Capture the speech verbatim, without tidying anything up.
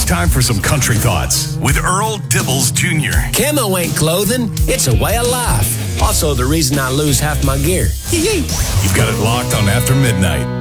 time for some country thoughts with Earl Dibbles Junior Camo ain't clothing, it's a way of life. Also, the reason I lose half my gear. You've got it locked on After Midnight.